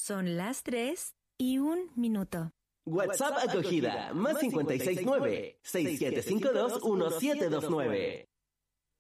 Son las 3:01. WhatsApp acogida, más 569 6752 1729.